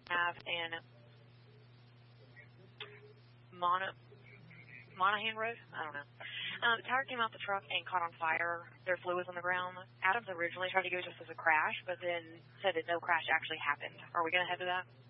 have in Monahan Road. I don't know. The tire came out the truck and caught on fire. Their fluid was on the ground. Adams originally tried to give it just as a crash, but then said that no crash actually happened. Are we going to head to that?